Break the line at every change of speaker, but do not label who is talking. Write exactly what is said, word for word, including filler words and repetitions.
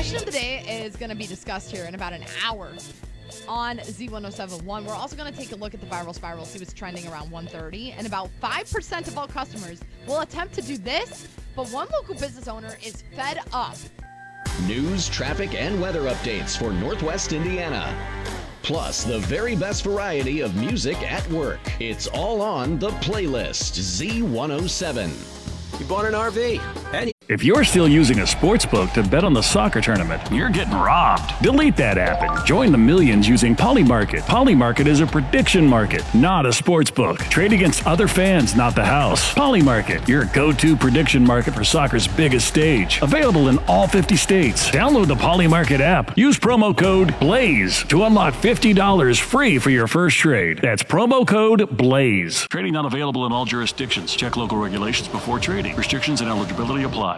question of the day is going to be discussed here in about an hour on Z one oh seven point one. We're also going to take a look at the viral spiral, see what's trending around one thirty. And about five percent of all customers will attempt to do this, but one local business owner is fed up.
News, traffic, and weather updates for Northwest Indiana. Plus, the very best variety of music at work. It's all on the playlist, Z one oh seven.
You bought an R V, and
If you're still using a sports book to bet on the soccer tournament, you're getting robbed. Delete that app and join the millions using Polymarket. Polymarket is a prediction market, not a sports book. Trade against other fans, not the house. Polymarket, your go-to prediction market for soccer's biggest stage. Available in all fifty states. Download the Polymarket app. Use promo code BLAZE to unlock fifty dollars free for your first trade. That's promo code BLAZE. Trading not available in all jurisdictions. Check local regulations before trading. Restrictions and eligibility apply.